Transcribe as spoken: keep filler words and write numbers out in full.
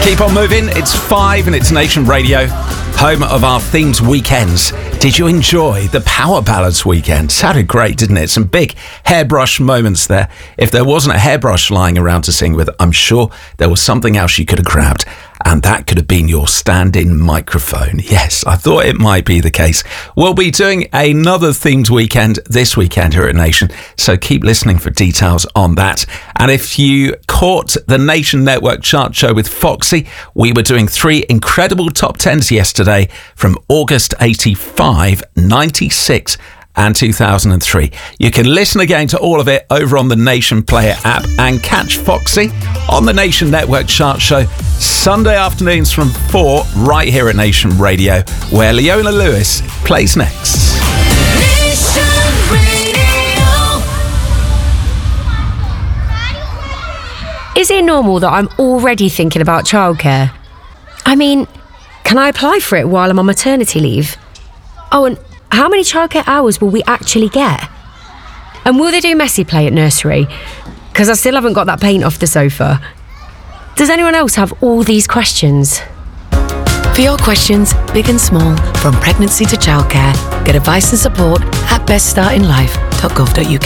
Keep on moving. It's five and it's Nation Radio, home of our themed weekends. Did you enjoy the Power Ballads weekend? Sounded great, didn't it? Some big hairbrush moments there. If there wasn't a hairbrush lying around to sing with, I'm sure there was something else you could have grabbed. And that could have been your stand-in microphone. Yes, I thought it might be the case. We'll be doing another themed weekend this weekend here at Nation, so keep listening for details on that. And if you caught the Nation Network chart show with Foxy, we were doing three incredible top tens yesterday from August eighty-five, ninety-six and two thousand three. You can listen again to all of it over on the Nation Player app and catch Foxy on the Nation Network chart show Sunday afternoons from four right here at Nation Radio, where Leona Lewis plays next. Nation Radio. Is it normal that I'm already thinking about childcare? I mean, can I apply for it while I'm on maternity leave? Oh, and how many childcare hours will we actually get? And will they do messy play at nursery? Because I still haven't got that paint off the sofa. Does anyone else have all these questions? For your questions, big and small, from pregnancy to childcare, get advice and support at best start in life dot gov dot uk.